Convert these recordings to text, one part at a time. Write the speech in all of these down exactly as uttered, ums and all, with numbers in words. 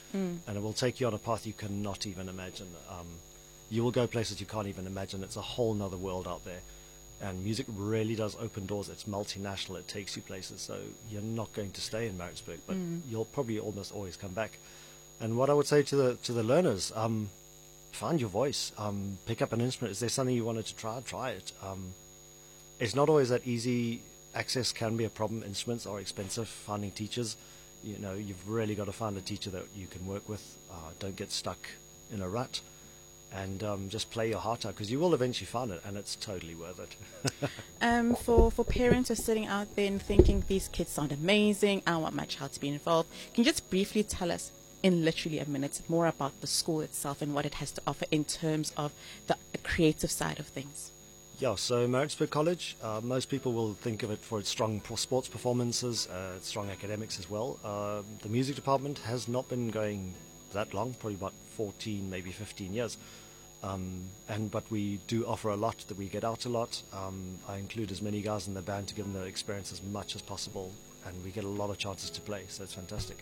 mm. and it will take you on a path you cannot even imagine. Um, you will go places you can't even imagine. It's a whole nother world out there. And music really does open doors. It's multinational. It takes you places. So you're not going to stay in Maritzburg, but Mm. you'll probably almost always come back. And what I would say to the to the learners, um, find your voice. Um, pick up an instrument. Is there something you wanted to try? Try it. Um, it's not always that easy. Access can be a problem. Instruments are expensive. Finding teachers, you know, you've really got to find a teacher that you can work with. Uh, don't get stuck in a rut. And um, just play your heart out, because you will eventually find it, and it's totally worth it. um, for, for parents who are sitting out there and thinking these kids sound amazing, I want my child to be involved, can you just briefly tell us in literally a minute more about the school itself and what it has to offer in terms of the creative side of things? Yeah, so Maritzburg College, uh, most people will think of it for its strong pro- sports performances, uh, its strong academics as well. Uh, the music department has not been going that long, probably about fourteen, maybe fifteen years. Um, and but we do offer a lot, that we get out a lot. Um, I include as many guys in the band to give them the experience as much as possible, and we get a lot of chances to play, so it's fantastic.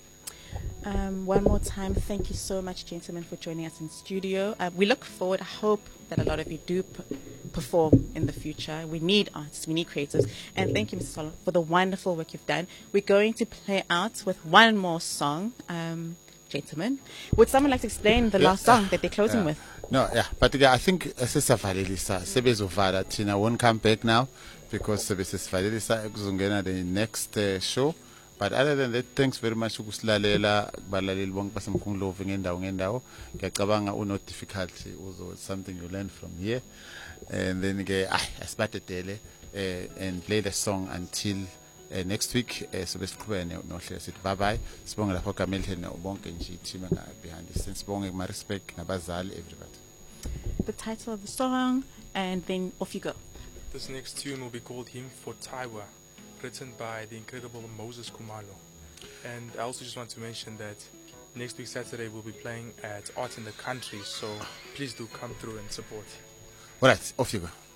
Um, one more time, thank you so much, gentlemen, for joining us in studio. Uh, we look forward, I hope that a lot of you do p- perform in the future. We need artists, we need creators. And thank you, Mister Solo, for the wonderful work you've done. We're going to play out with one more song. Um, gentlemen, would someone like to explain the Yeah. last song that they're closing Yeah. with? No, yeah, but uh, I think sesivalelisa sebezovala Tina won't come back now because sebesesivalelisa kuzongena the next uh, show. But other than that, thanks very much ukusilalela balaleli bonke basemkhumlovu ngendawo ngendawo. Ngiyacabanga uno difficulty also something you learn from here. And then ke ah asibatedele uh, and play the song until Uh, next week uh, so besiqhubeka nohlelo sithi bye bye, sibonge lapho kaMelton bonke nje i-team behind the scenes, sibonge kuMaritzburg nabazali, everybody. The title of the song, and then off you go. This next tune will be called Hymn for Taiwa, written by the incredible Moses Kumalo. And I also just want to mention that next week Saturday we'll be playing at Art in the Country, so please do come through and support. All right, off you go.